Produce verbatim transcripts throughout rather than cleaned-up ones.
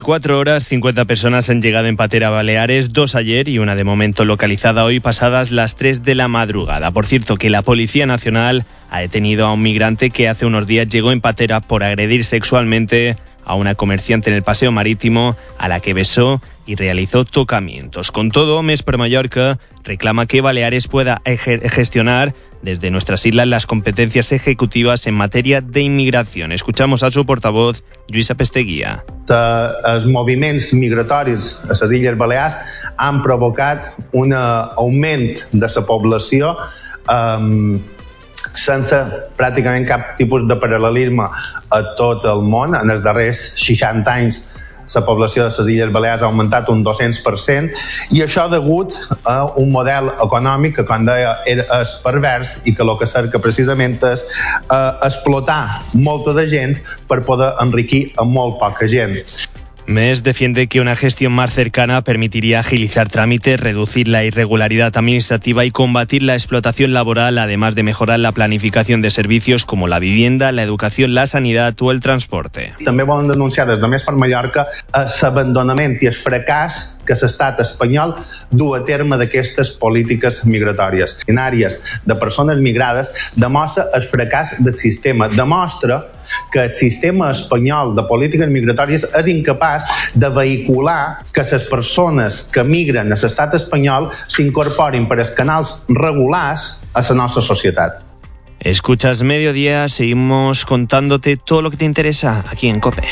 veinticuatro horas, cincuenta personas han llegado en patera a Baleares, dos ayer y una de momento localizada hoy pasadas las tres de la madrugada. Por cierto, que la Policía Nacional ha detenido a un migrante que hace unos días llegó en patera por agredir sexualmente a una comerciante en el paseo marítimo, a la que besó y realizó tocamientos. Con todo, Més per Mallorca reclama que Baleares pueda ejer- gestionar desde nuestras islas las competencias ejecutivas en materia de inmigración. Escuchamos a su portavoz, Lluïsa Pesteguía. Els moviments migratoris a les Illes Balears han provocat un augment de la població um, sense pràcticament cap tipus de paral·lelisme a tot el món. En els darrers seixanta anys la població de les Illes Balears ha augmentat un dos-cents per cent i això degut a un model econòmic que, com deia, és pervers i que el que cerca precisament és eh, explotar molta de gent per poder enriquir a molt poca gent. Més defiende que una gestión más cercana permitiría agilizar trámites, reducir la irregularidad administrativa y combatir la explotación laboral, además de mejorar la planificación de servicios como la vivienda, la educación, la sanidad o el transporte. També volen denunciar des de Més per Mallorca l'abandonament i el fracàs que l'estat espanyol du a terme d'aquestes polítiques migratòries. En àrees de persones migrades demostra el fracàs del sistema, demostra que el sistema espanyol de polítiques migratòries és incapaç de vehicular que les persones que migren a l'estat espanyol s'incorporin per els canals regulars a la nostra societat. Escuchas Mediodía, seguimos contándote todo lo que te interesa aquí en COPE.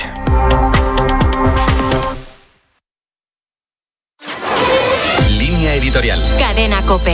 Línea editorial. Cadena COPE.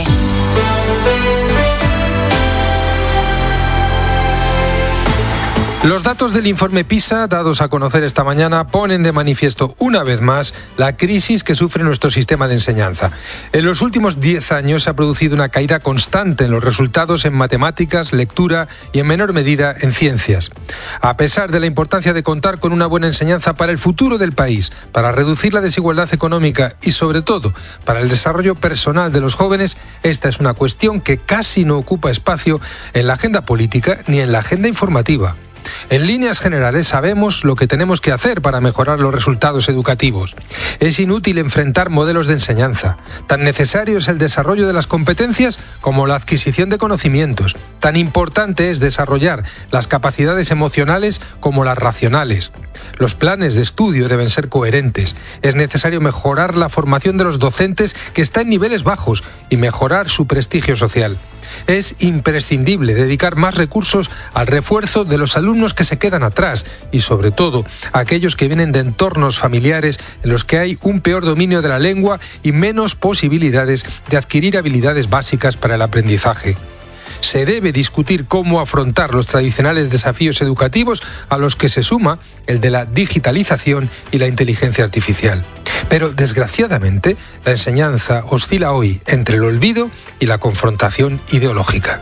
Los datos del informe PISA, dados a conocer esta mañana, ponen de manifiesto una vez más la crisis que sufre nuestro sistema de enseñanza. En los últimos diez años se ha producido una caída constante en los resultados en matemáticas, lectura y en menor medida en ciencias. A pesar de la importancia de contar con una buena enseñanza para el futuro del país, para reducir la desigualdad económica y sobre todo para el desarrollo personal de los jóvenes, esta es una cuestión que casi no ocupa espacio en la agenda política ni en la agenda informativa. En líneas generales sabemos lo que tenemos que hacer para mejorar los resultados educativos. Es inútil enfrentar modelos de enseñanza. Tan necesario es el desarrollo de las competencias como la adquisición de conocimientos. Tan importante es desarrollar las capacidades emocionales como las racionales. Los planes de estudio deben ser coherentes. Es necesario mejorar la formación de los docentes, que está en niveles bajos, y mejorar su prestigio social. Es imprescindible dedicar más recursos al refuerzo de los alumnos que se quedan atrás y, sobre todo, a aquellos que vienen de entornos familiares en los que hay un peor dominio de la lengua y menos posibilidades de adquirir habilidades básicas para el aprendizaje. Se debe discutir cómo afrontar los tradicionales desafíos educativos a los que se suma el de la digitalización y la inteligencia artificial. Pero, desgraciadamente, la enseñanza oscila hoy entre el olvido y la confrontación ideológica.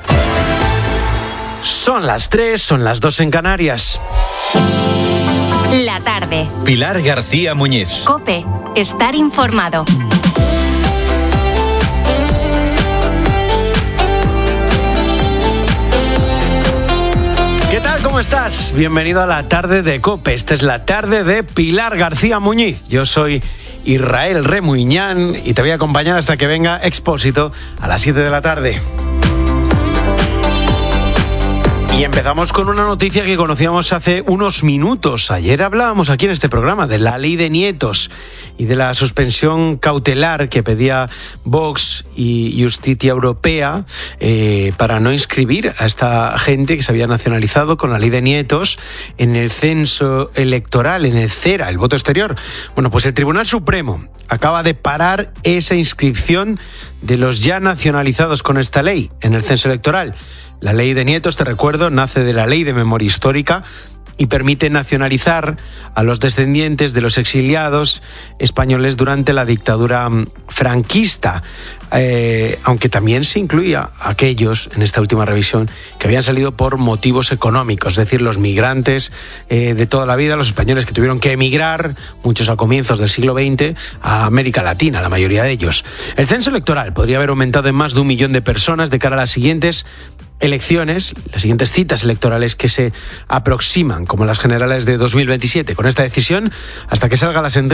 Son las tres, son las dos en Canarias. La tarde. Pilar García Muñiz. COPE. Estar informado. ¿Qué tal? ¿Cómo estás? Bienvenido a la tarde de COPE. Esta es la tarde de Pilar García Muñiz. Yo soy Israel Remuñán y te voy a acompañar hasta que venga Expósito a las siete de la tarde. Y empezamos con una noticia que conocíamos hace unos minutos. Ayer hablábamos aquí en este programa de la ley de nietos y de la suspensión cautelar que pedía Vox y Justicia Europea eh, para no inscribir a esta gente que se había nacionalizado con la ley de nietos en el censo electoral, en el CERA, el voto exterior. Bueno, pues el Tribunal Supremo acaba de parar esa inscripción de los ya nacionalizados con esta ley en el censo electoral. La ley de nietos, te recuerdo, nace de la Ley de Memoria Histórica y permite nacionalizar a los descendientes de los exiliados españoles durante la dictadura franquista, eh, aunque también se incluía a aquellos, en esta última revisión, que habían salido por motivos económicos, es decir, los migrantes eh, de toda la vida, los españoles que tuvieron que emigrar, muchos a comienzos del siglo veinte, a América Latina, la mayoría de ellos. El censo electoral podría haber aumentado en más de un millón de personas de cara a las siguientes elecciones, las siguientes citas electorales que se aproximan, como las generales de dos mil veintisiete. Con esta decisión, hasta que salga la sentencia